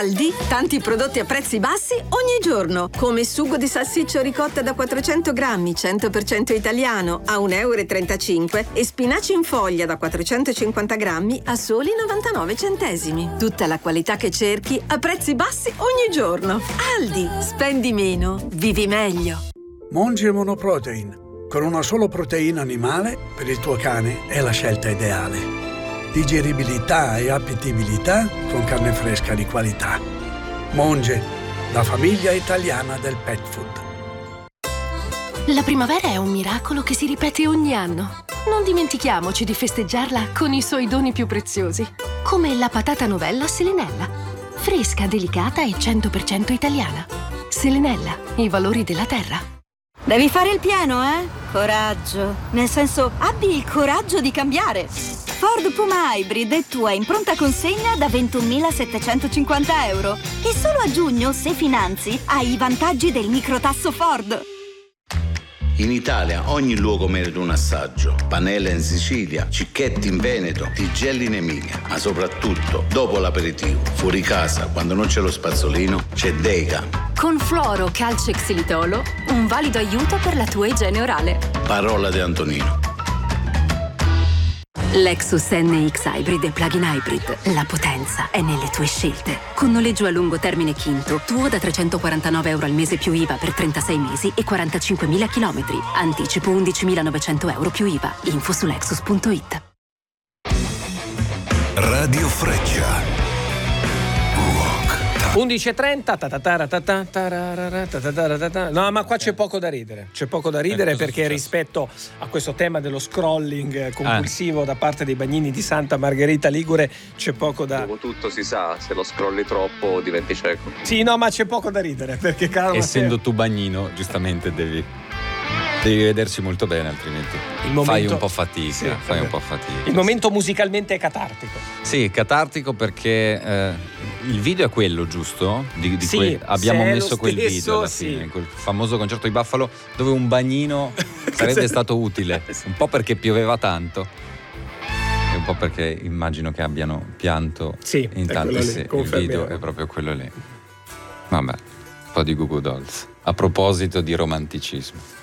Aldi, tanti prodotti a prezzi bassi ogni giorno, come sugo di salsiccia ricotta da 400 grammi, 100% italiano, a 1,35 € e spinaci in foglia da 450 grammi a soli 99 centesimi. Tutta la qualità che cerchi a prezzi bassi ogni giorno. Aldi, spendi meno, vivi meglio. Monge Monoprotein. Con una solo proteina animale, per il tuo cane è la scelta ideale. Digeribilità e appetibilità con carne fresca di qualità. Monge, la famiglia italiana del pet food. La primavera è un miracolo che si ripete ogni anno. Non dimentichiamoci di festeggiarla con i suoi doni più preziosi, come la patata novella Selenella. Fresca, delicata e 100% italiana. Selenella, i valori della terra. Devi fare il pieno, eh? Coraggio. Nel senso, abbi il coraggio di cambiare. Ford Puma Hybrid è tua in pronta consegna da 21.750 €. E solo a giugno, se finanzi, hai i vantaggi del microtasso Ford. In Italia ogni luogo merita un assaggio. Panella in Sicilia, Cicchetti in Veneto, Tigelli in Emilia. Ma soprattutto, dopo l'aperitivo, fuori casa, quando non c'è lo spazzolino, c'è Dega. Con fluoro, calcio e xilitolo, un valido aiuto per la tua igiene orale. Parola di Antonino. Lexus NX Hybrid e Plug-in Hybrid. La potenza è nelle tue scelte. Con noleggio a lungo termine Quinto, tuo da 349 € al mese più IVA per 36 mesi e 45.000 chilometri. Anticipo 11.900 € più IVA. Info su Lexus.it. Radio Freccia. 11:30. No, ma qua c'è poco da ridere. C'è poco da ridere perché rispetto a questo tema dello scrolling compulsivo da parte dei bagnini di Santa Margherita Ligure c'è poco da. Dopo tutto si sa, se lo scrolli troppo diventi cieco. Sì, no, ma c'è poco da ridere perché caro essendo tu bagnino, giustamente devi vederci molto bene, altrimenti fai un po' fatica. Sì, fai un po' fatica. Il momento musicalmente è catartico. Sì, catartico perché il video è quello, giusto? Sì, abbiamo messo quel stesso, video alla fine, quel famoso concerto di Buffalo dove un bagnino sarebbe stato utile, un po' perché pioveva tanto e un po' perché immagino che abbiano pianto in tanti. Il video è proprio quello lì. Vabbè, un po' di Goo Goo Dolls a proposito di romanticismo.